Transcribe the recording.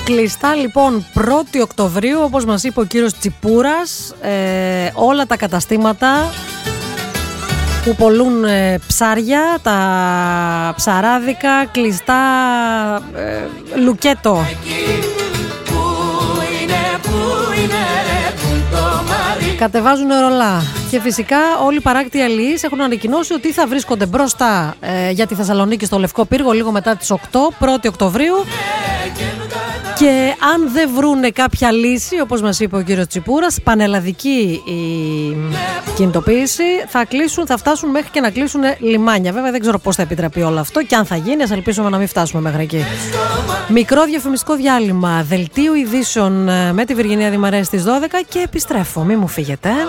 Κλειστά λοιπόν 1η Οκτωβρίου, όπως μας είπε ο κύριος Τσιπούρας, όλα τα καταστήματα που πολλούν ψάρια, τα ψαράδικα, κλειστά, λουκέτο. Κατεβάζουν ρολά. Και φυσικά όλοι οι παράκτοι αλληλείς έχουν ανακοινώσει ότι θα βρίσκονται μπροστά για τη Θεσσαλονίκη στο Λευκό Πύργο λίγο μετά τις 1η Οκτωβρίου. Και αν δεν βρούνε κάποια λύση, όπως μας είπε ο κύριος Τσιπούρας, πανελλαδική η κινητοποίηση, θα φτάσουν μέχρι και να κλείσουν λιμάνια. Βέβαια δεν ξέρω πώς θα επιτραπεί όλο αυτό και αν θα γίνει, ας ελπίσουμε να μην φτάσουμε μέχρι εκεί. Μικρό διαφημιστικό διάλειμμα, δελτίο ειδήσεων με τη Βυργινία Δημαρέ στις 12 και επιστρέφω. Μην μου φύγετε.